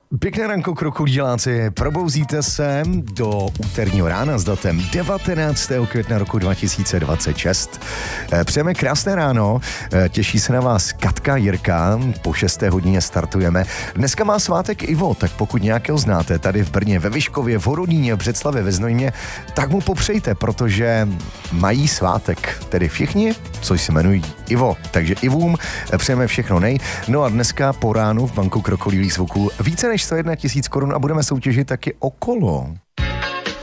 Pěkné ranko, krokodýláci, probouzíte se do úterního rána s datem 19. května roku 2026. Přejeme krásné ráno, těší se na vás Katka, Jirka, po 6. hodině startujeme. Dneska má svátek Ivo, tak pokud nějakého znáte tady v Brně, ve Vyškově, v Horodíně, v Břeclavě, ve Znojmě, tak mu popřejte, protože mají svátek, tedy všichni, co se jmenují Ivo. Takže Ivům přejeme všechno nej. No a dneska po ránu v banku Krokodýlích zvuků více než 101 000 korun a budeme soutěžit taky o kolo.